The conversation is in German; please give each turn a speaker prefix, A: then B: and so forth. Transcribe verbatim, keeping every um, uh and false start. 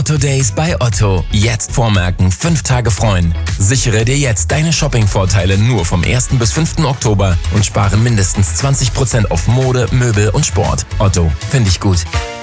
A: Otto Days bei Otto. Jetzt vormerken, fünf Tage freuen. Sichere dir jetzt deine Shopping-Vorteile nur vom ersten bis fünften Oktober und spare mindestens zwanzig Prozent auf Mode, Möbel und Sport. Otto, finde ich gut.